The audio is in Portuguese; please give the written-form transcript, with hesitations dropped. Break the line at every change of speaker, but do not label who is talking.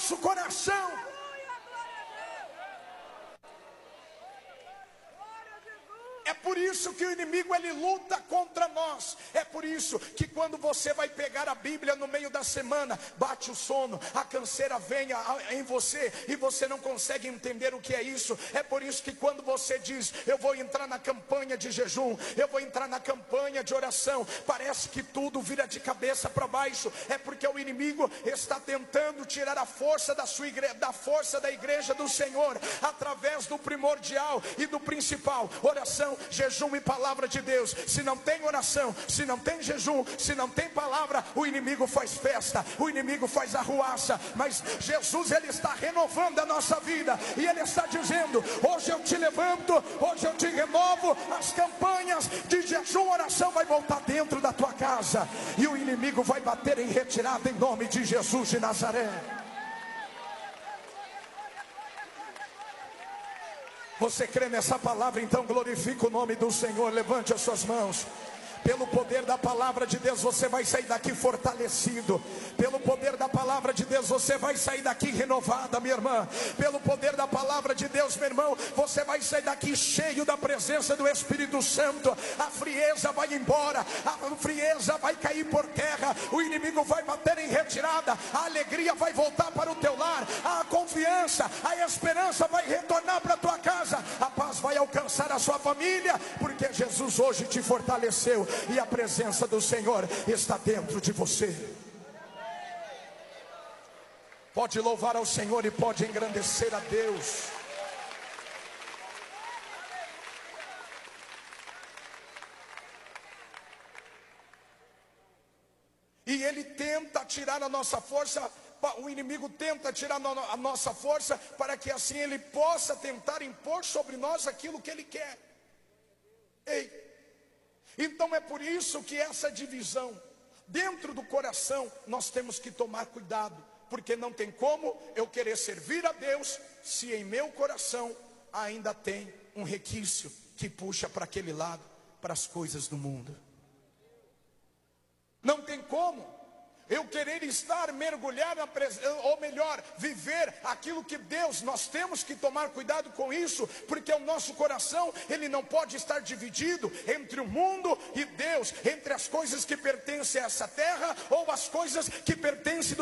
nosso coração. É por isso que o inimigo ele luta contra nós. É por isso que quando você vai pegar a Bíblia no meio da semana, bate o sono, a canseira vem em você e você não consegue entender o que é isso. É por isso que quando você diz, eu vou entrar na campanha de jejum, eu vou entrar na campanha de oração, parece que tudo vira de cabeça para baixo. É porque o inimigo está tentando tirar a força da sua igreja, da força da igreja do Senhor, através do primordial e do principal: oração, jejum e palavra de Deus. Se não tem oração, se não tem jejum, se não tem palavra, o inimigo faz festa, o inimigo faz arruaça. Mas Jesus, ele está renovando a nossa vida, e ele está dizendo: hoje eu te levanto, hoje eu te renovo. As campanhas de jejum, oração vai voltar dentro da tua casa, e o inimigo vai bater em retirada em nome de Jesus de Nazaré. Você crê nessa palavra? Então glorifica o nome do Senhor. Levante as suas mãos. Pelo poder da palavra de Deus, você vai sair daqui fortalecido. Pelo poder da palavra de Deus, você vai sair daqui renovada, minha irmã. Pelo poder da palavra de Deus, meu irmão, você vai sair daqui cheio da presença do Espírito Santo. A frieza vai embora, a frieza vai cair por terra, o inimigo vai bater em retirada, a alegria vai voltar para o teu lar, a confiança, a esperança vai retornar para a tua casa, a paz vai alcançar a sua família, porque Jesus hoje te fortaleceu e a presença do Senhor está dentro de você. Pode louvar ao Senhor e pode engrandecer a Deus. E ele tenta tirar a nossa força. O inimigo tenta tirar a nossa força, para que assim ele possa tentar impor sobre nós aquilo que ele quer. Ei, então é por isso que essa divisão dentro do coração nós temos que tomar cuidado, porque não tem como eu querer servir a Deus se em meu coração ainda tem um requício que puxa para aquele lado, para as coisas do mundo. Não tem como eu querer estar, mergulhar na presença, ou melhor, viver aquilo que Deus, nós temos que tomar cuidado com isso, porque o nosso coração, ele não pode estar dividido entre o mundo e Deus, entre as coisas que pertencem a essa terra, ou as coisas que pertencem